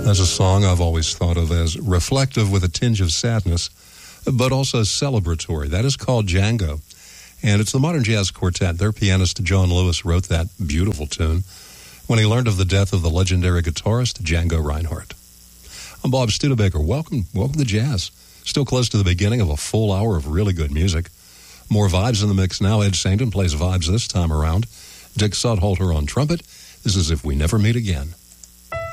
That's a song I've always thought of as reflective with a tinge of sadness, but also celebratory. That is called Django. And it's the Modern Jazz Quartet. Their pianist, John Lewis, wrote that beautiful tune when he learned of the death of the legendary guitarist, Django Reinhardt. I'm Bob Studebaker. Welcome to Jazz. Still close to the beginning of a full hour of really good music. More vibes in the mix now. Ed Sainton plays vibes this time around. Dick Sudhalter on trumpet. This is If We Never Meet Again.